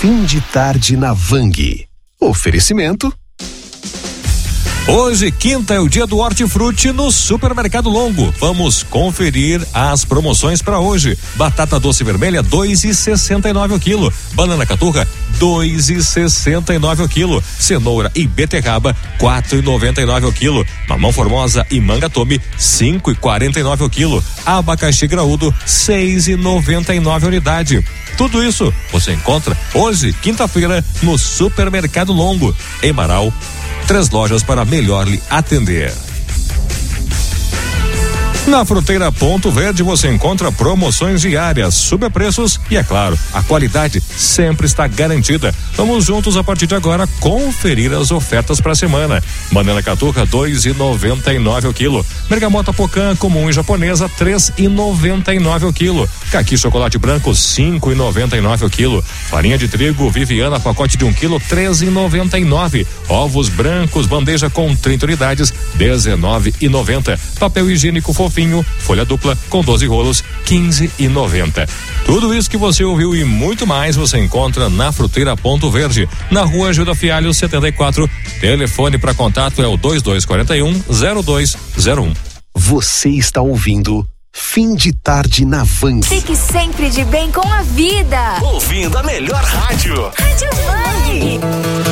Fim de tarde na Vang. Oferecimento. Hoje, quinta, é o dia do Hortifruti no Supermercado Longo. Vamos conferir as promoções para hoje. Batata doce vermelha, 2,69 o quilo. Banana caturra, 2,69 o quilo. Cenoura e beterraba, 4,99 o quilo. Mamão formosa e manga tome, 5,49 o quilo. Abacaxi graúdo, 6,99 a unidade. Tudo isso você encontra hoje, quinta-feira, no Supermercado Longo, em Marau. 3 lojas para melhor lhe atender. Na Fruteira Ponto Verde você encontra promoções diárias, superpreços e, é claro, a qualidade sempre está garantida. Vamos juntos a partir de agora conferir as ofertas para a semana. Banana caturra, 2,99 o quilo. Bergamota Pocã comum e japonesa, 3,99 o quilo. Caqui chocolate branco, 5,99 o quilo. Farinha de trigo Viviana pacote de 1 quilo, 13,99. Ovos brancos bandeja com 30 unidades, 19,90. Papel higiênico fofinho, folha dupla com 12 rolos, 15,90. Tudo isso que você ouviu e muito mais você encontra na Fruteira Ponto Verde, na Rua Gilda Fialho 74. Telefone para contato é o 2241-0201. Você está ouvindo Fim de Tarde na Vang. Fique sempre de bem com a vida. Ouvindo a melhor rádio. Rádio Vang.